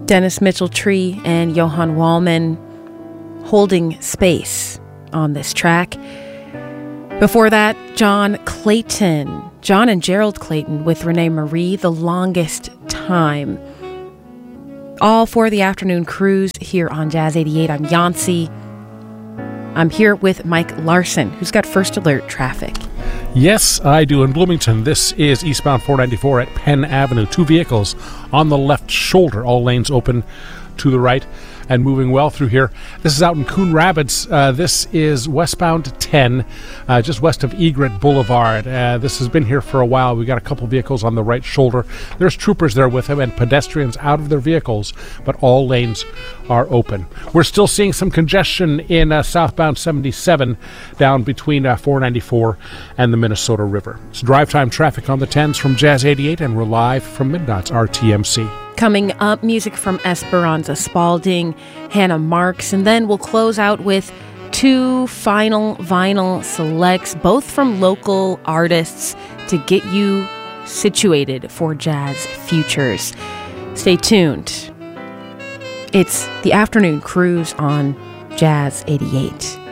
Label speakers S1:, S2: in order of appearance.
S1: Dennis Mitchell-Tree and Johan Wallman holding space on this track. Before that, John and Gerald Clayton with Renee Marie, The Longest Time. All for the afternoon cruise here on Jazz 88. I'm Yancy. I'm here with Mike Larson, who's got First Alert traffic.
S2: Yes, I do. In Bloomington, this is eastbound 494 at Penn Avenue. 2 vehicles on the left shoulder, all lanes open to the right and moving well through here. This is out in Coon Rapids. This is westbound 10, just west of Egret Boulevard. This has been here for a while. We got a couple vehicles on the right shoulder. There's troopers there with him and pedestrians out of their vehicles, but all lanes are open. We're still seeing some congestion in southbound 77 down between 494 and the Minnesota River. It's drive time traffic on the 10s from Jazz 88, and we're live from Midnight's RTMC.
S1: Coming up, music from Esperanza Spalding, Hannah Marks, and then we'll close out with 2 final vinyl selects, both from local artists, to get you situated for Jazz Futures. Stay tuned. It's the afternoon cruise on Jazz 88.